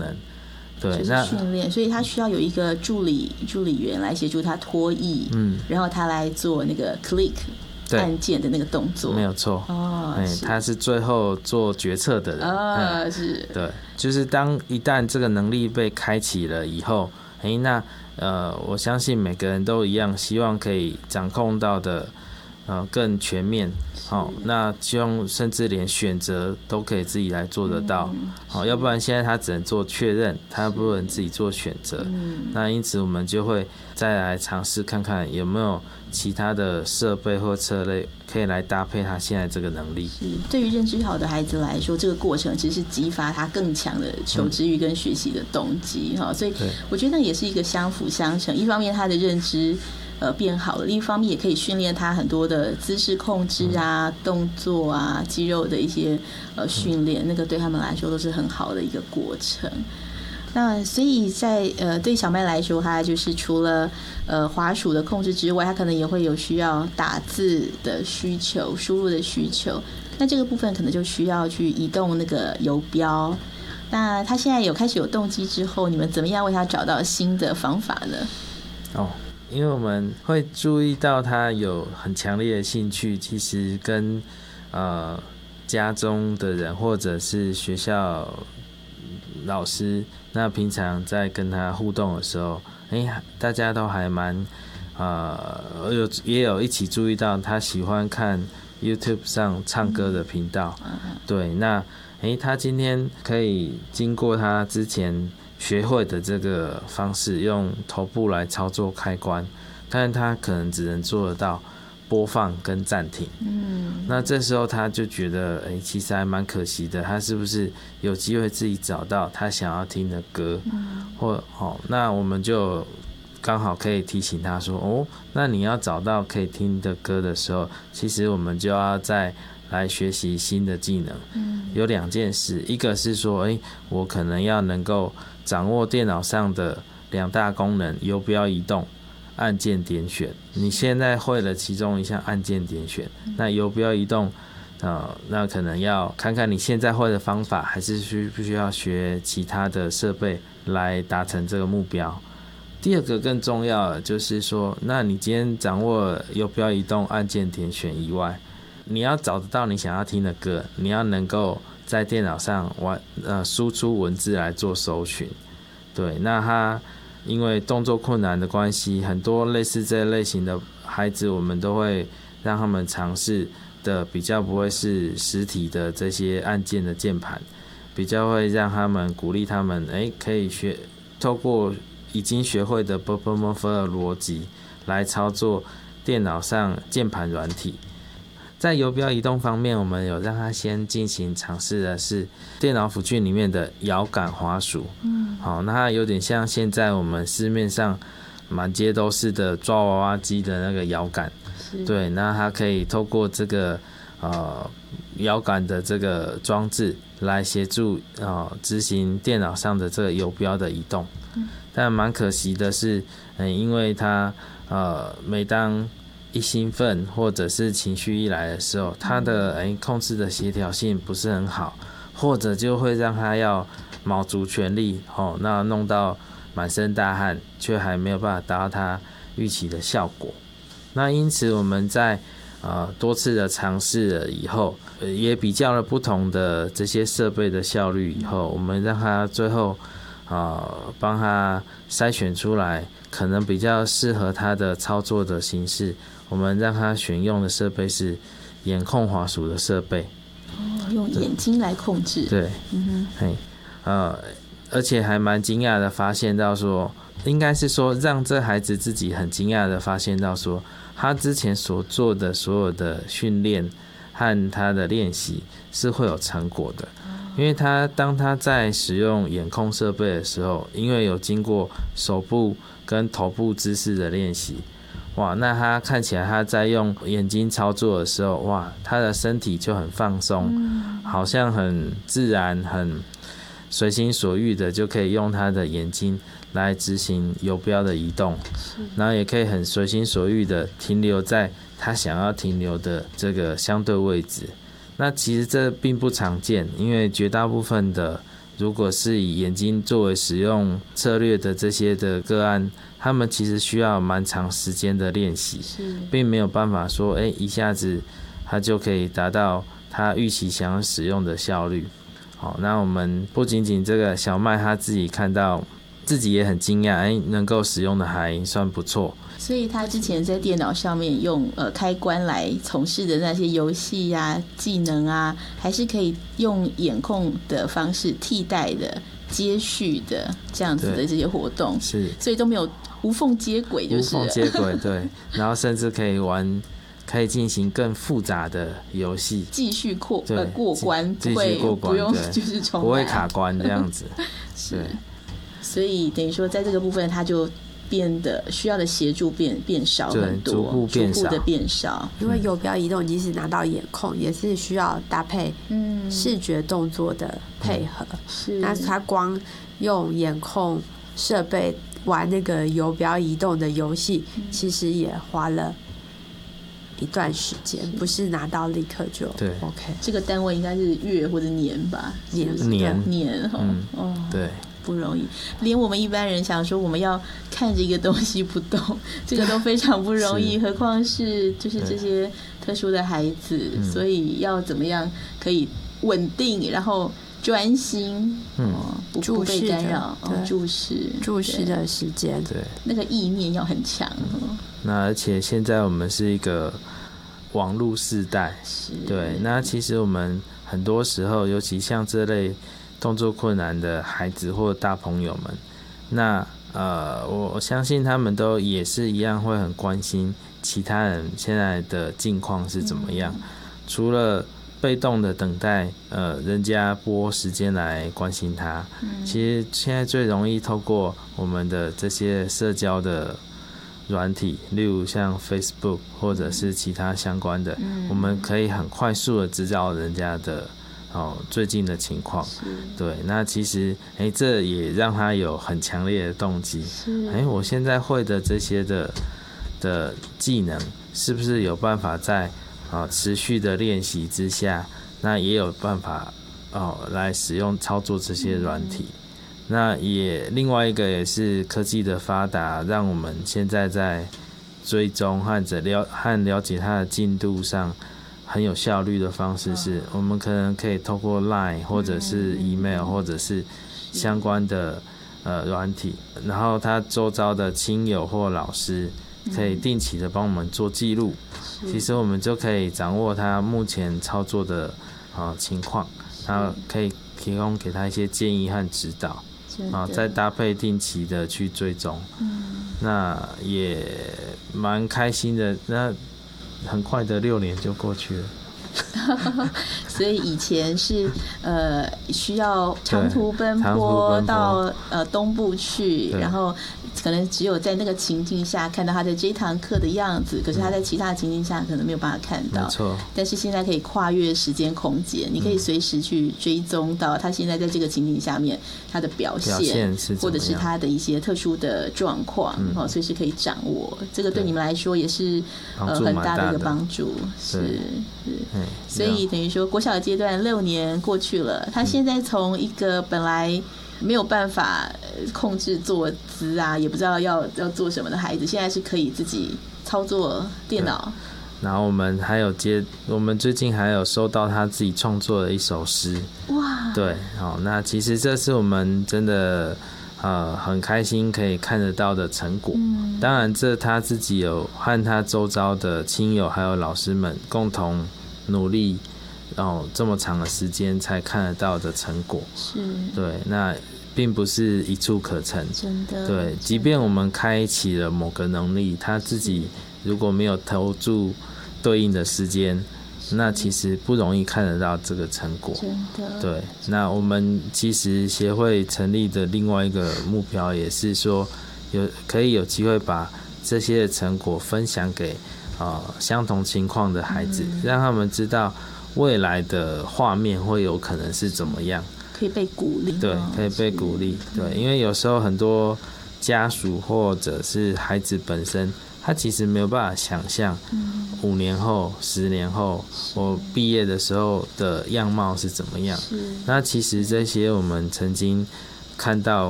能。对， 就是训练，所以他需要有一个助理员来协助他拖曳，然后他来做那个 click 按键的那个动作， 没有错。他是最后做决策的人。 是， 对，就是一旦这个能力被开启了以后，那我相信每个人都一样，希望可以掌控到的更全面。那希望甚至连选择都可以自己来做得到。要不然现在他只能做确认，他不能自己做选择。那因此我们就会再来尝试看看有没有其他的设备或策略可以来搭配他现在这个能力。 对于认知好的孩子来说，这个过程其实是激发他更强的求知欲跟学习的动机。所以我觉得那也是一个相辅相成，一方面他的认知变好了，另一方面也可以训练他很多的姿势控制啊、动作啊、肌肉的一些训练，那个对他们来说都是很好的一个过程。那所以在对小麦来说，他就是除了滑鼠的控制之外，他可能也会有需要打字的需求、输入的需求。那这个部分可能就需要去移动那个游标。那他现在开始有动机之后，你们怎么样为他找到新的方法呢？ 因为我们会注意到他有很强烈的兴趣，其实跟家中的人或者是学校老师，那平常在跟他互动的时候，大家都还蛮也有一起注意到他喜欢看 YouTube 上唱歌的频道。对，那他今天可以经过他之前学会的这个方式，用头部来操作开关，但是他可能只能做得到播放跟暂停。那这时候他就觉得其实还蛮可惜的，他是不是有机会自己找到他想要听的歌？那我们就刚好可以提醒他说，那你要找到可以听的歌的时候，其实我们就要再来学习新的技能。有2件事，一个是说我可能要能够掌握电脑上的2大功能：游标移动、按键点选。你现在会了其中一项按键点选，那游标移动那可能要看看你现在会的方法，还是必须要学其他的设备来达成这个目标。第二个更重要的就是说，那你今天掌握游标移动、按键点选以外，你要找得到你想要听的歌，你要能够在电脑上输出文字来做搜寻。对，那他因为动作困难的关系，很多类似这类型的孩子，我们都会让他们尝试的比较不会是实体的这些按键的键盘，比较会让他们鼓励他们可以透过已经学会的 //// 的逻辑来操作电脑上键盘软体。在游标移动方面，我们有让他先进行尝试的是电脑辅具里面的摇杆滑鼠。那它有点像现在我们市面上满街都是的抓娃娃机的那个摇杆。对，那它可以透过这个摇杆的这个装置来协助执行电脑上的这个游标的移动。但蛮可惜的是，因为它每当一兴奋或者是情绪一来的时候，他的控制的协调性不是很好，或者就会让他要卯足全力那弄到满身大汗，却还没有办法达到他预期的效果。那因此我们在多次的尝试了以后，也比较了不同的这些设备的效率以后，我们让他最后帮他筛选出来可能比较适合他的操作的形式。我们让他选用的设备是眼控滑鼠的设备。 用眼睛来控制。 对，而且还蛮惊讶的发现到说，应该是说让这孩子自己很惊讶的发现到说，他之前所做的所有的训练和他的练习是会有成果的。因为当他在使用眼控设备的时候，因为有经过手部跟头部姿势的练习，那他看起来他在用眼睛操作的时候，他的身体就很放松，好像很自然很随心所欲的就可以用他的眼睛来执行游标的移动，然后也可以很随心所欲的停留在他想要停留的这个相对位置。那其实这并不常见，因为绝大部分的如果是以眼睛作为使用策略的这些的个案，他们其实需要蛮长时间的练习，并没有办法说一下子他就可以达到他预期想要使用的效率。好，那我们不仅仅这个小麦他自己看到自己也很惊讶，能够使用的还算不错。 所以他之前在电脑上面用开关来从事的那些游戏啊、技能啊，还是可以用眼控的方式替代的、接续的这样子的这些活动， 是， 所以都没有无缝接轨，就是无缝接轨，对。然后甚至可以进行更复杂的游戏， 继续过关， 继续过关， 不用就是重来， 不会卡关这样子。 是，所以等于说在这个部分，他就变得需要的协助变少很多， 逐步的变少。 因为游标移动即使拿到眼控，也是需要搭配视觉动作的配合。那他光用眼控设备玩那个游标移动的游戏，其实也花了一段时间，不是拿到立刻就 OK。 这个单位应该是月或者年吧？年对。 不容易，连我们一般人想说我们要看着一个东西不动，这个都非常不容易，何况是就是这些特殊的孩子，所以要怎么样可以稳定，然后专心，不被干扰，注视的时间， 对， 那个意念要很强。 那而且现在我们是一个网络世代，对，那其实我们很多时候，尤其像这类动作困难的孩子或大朋友们，那我相信他们都也是一样会很关心其他人现在的境况是怎么样，除了被动的等待人家拨时间来关心他，其实现在最容易透过我们的这些社交的软体，例如像 Facebook 或者是其他相关的，我们可以很快速的知道人家的最近的情况，对，那其实这也让他有很强烈的动机，我现在会的这些的技能，是不是有办法在持续的练习之下，那也有办法来使用操作这些软体。那也另外一个也是科技的发达，让我们现在在追踪和了解它的进度上很有效率的方式是，我们可能可以透过 LINE 或者是 email 或者是相关的软体，然后他周遭的亲友或老师可以定期的帮我们做记录，其实我们就可以掌握他目前操作的情况，然后可以提供给他一些建议和指导，再搭配定期的去追踪，那也蛮开心的。那很快的6年就过去了。 所以以前是需要长途奔波到东部去，然后可能只有在那个情境下看到他在这一堂课的样子，可是他在其他情境下可能没有办法看到。 没错。 但是现在可以跨越时间空间，你可以随时去追踪到他现在在这个情境下面他的表现或者是他的一些特殊的状况，随时可以掌握。这个对你们来说也是很大的一个帮助，是。所以等于说国小的阶段6年过去了，他现在从一个本来没有办法控制坐姿啊，也不知道要做什么的孩子，现在是可以自己操作电脑。 然后我们最近还有收到他自己创作的一首诗。哇！对，那其实这是我们真的很开心可以看得到的成果。当然这他自己有和他周遭的亲友还有老师们共同努力，这么长的时间才看得到的成果。是，对，那并不是一触可成， 真的。 对，即便我们开启了某个能力，他自己如果没有投注对应的时间，那其实不容易看得到这个成果。 真的。 对，那我们其实协会成立的另外一个目标也是说，可以有机会把这些成果分享给相同情况的孩子，让他们知道未来的画面会有可能是怎么样， 可以被鼓励。 对，可以被鼓励。对，因为有时候很多家属或者是孩子本身他其实没有办法想象5年后、10年后我毕业的时候的样貌是怎么样。那其实这些我们曾经看到